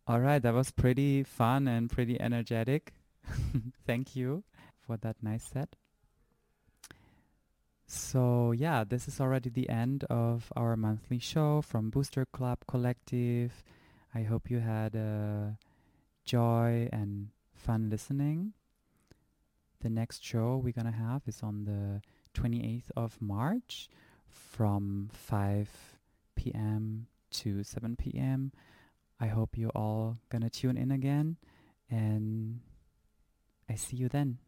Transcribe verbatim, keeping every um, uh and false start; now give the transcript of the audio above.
All right, that was pretty fun and pretty energetic. Thank you for that nice set. So, yeah, this is already the end of our monthly show from Booster Club Collective. I hope you had uh, joy and fun listening. The next show we're gonna have is on the twenty-eighth of March from five p m to seven p m. I hope you all gonna tune in again, and I see you then.